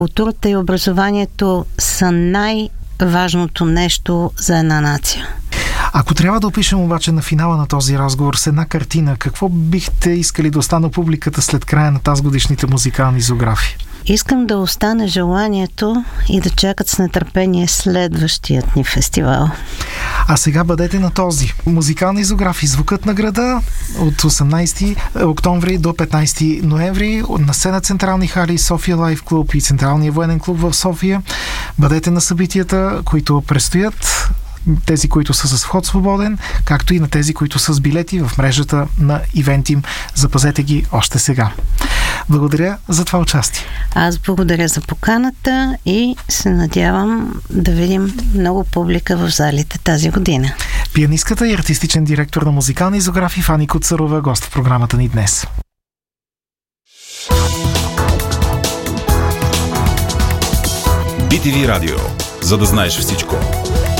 Културата и образованието са най-важното нещо за една нация. Ако трябва да опишем обаче на финала на този разговор с една картина, какво бихте искали да остане публиката след края на тази годишните музикални изографии? Искам да остане желанието и да чакат с нетърпение следващият ни фестивал. А сега бъдете на този. Музикални изографии Звукът на града от 18 октомври до 15 ноември на сцена Централни хали, София Лайф клуб и Централния военен клуб в София. Бъдете на събитията, които предстоят, тези, които са с вход свободен, както и на тези, които са с билети в мрежата на Eventim. Запазете ги още сега. Благодаря за това участие. Аз благодаря за поканата и се надявам да видим много публика в залите тази година. Пианистката и артистичен директор на музикални изографии Фани Куцарова, гост в програмата ни днес. BTV Радио. За да знаеш всичко.